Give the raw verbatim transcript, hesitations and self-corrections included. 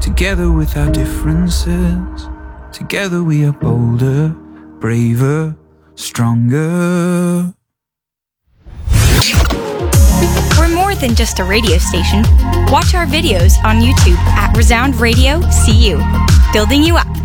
Together with our differences, together we are bolder, braver, stronger. We're more than just a radio station. Watch our videos on YouTube at Resound Radio C U, building you up.